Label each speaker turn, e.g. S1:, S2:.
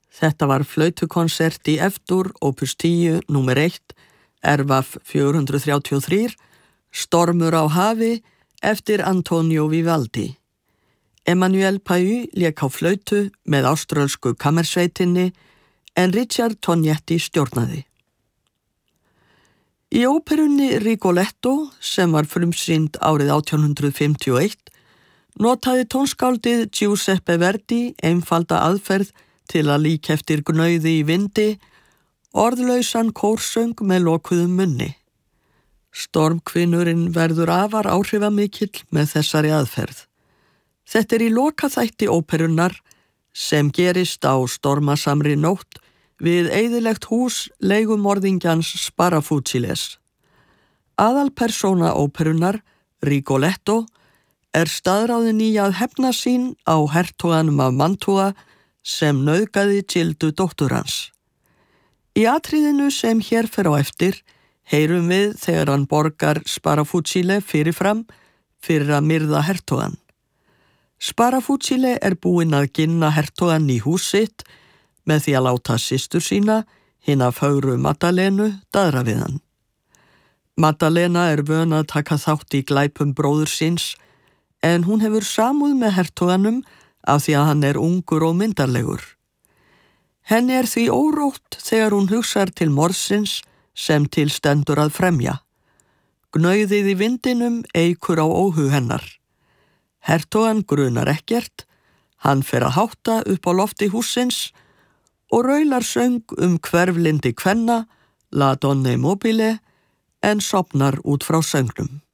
S1: Þetta var flautukonsert í F-dur, opus 10, númer 1, RVAF 433, Stormur á hafi, eftir Antonio Vivaldi. Emmanuel Pau lék á flautu með áströlsku kammersveitinni en Richard Tognetti stjórnaði. Í óperunni Rigoletto, sem var frumsýnd árið 1851, notaði tónskáldið Giuseppe Verdi einfalda aðferð til að líka eftir gnauði í vindi, orðlausan kórsöng með lokuðum munni. Stormkvinnurinn verður afar áhrifamikill með þessari aðferð. Þetta í lokaþætti óperunnar sem gerist á stormasamri nótt við eyðilegt hús leigumorðingjans Sparafuciles. Aðalpersóna óperunnar, Rigoletto, staðráðin í að hefna sín á hertoganum af Mantua sem nauðgaði Gildu dóttur hans. Í atriðinu sem hér fer á eftir heyrum við þegar hann borgar Sparafucile fyrirfram fyrir að myrða hertogan. Sparafucile búinn að ginna hertogan í hús sitt með því að láta systur sína, hina fögru Maddalenu, daðra við hann. Maddalena vön að taka þátt í glæpum bróður síns, en hún hefur samúð með hertoganum af því að hann ungur og myndarlegur. Henni því órótt þegar hún hugsar til morðsins sem til stendur að fremja. Gnauðið í vindinum eykur á óhug hennar. Hertogan grunar ekkert, hann fer að hátta upp á lofti hússins og raular söng hverflindi kvenna, La Donne Mobile, en sofnar út frá söngnum.